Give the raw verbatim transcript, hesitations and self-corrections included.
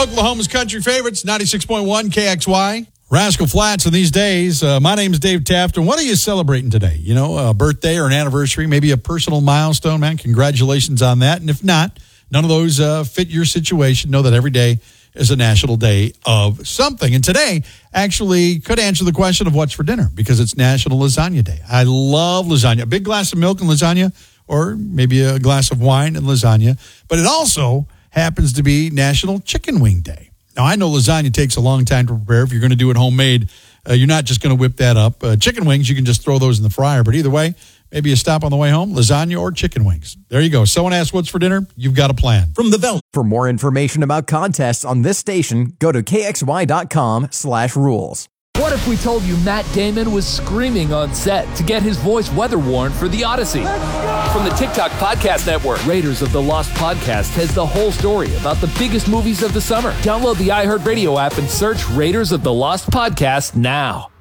Oklahoma's country favorites, ninety-six point one K X Y. Rascal Flats in these days. Uh, my name is Dave Taft, and what are you celebrating today? You know, a birthday or an anniversary, maybe a personal milestone, man. Congratulations on that. And if not, none of those uh, fit your situation. Know that every day is a national day of something. And today actually could answer the question of what's for dinner because it's National Lasagna Day. I love lasagna. A big glass of milk and lasagna, or maybe a glass of wine and lasagna. But it also happens to be National Chicken Wing Day. Now, I know lasagna takes a long time to prepare. If you're going to do it homemade, uh, you're not just going to whip that up. Uh, chicken wings, you can just throw those in the fryer. But either way, maybe a stop on the way home, lasagna or chicken wings. There you go. Someone asks what's for dinner, you've got a plan. From the Velvet. For more information about contests on this station, go to kxy.com slash rules. What if we told you Matt Damon was screaming on set to get his voice weather worn for The Odyssey? From the TikTok Podcast Network, Raiders of the Lost Podcast has the whole story about the biggest movies of the summer. Download the iHeartRadio app and search Raiders of the Lost Podcast now.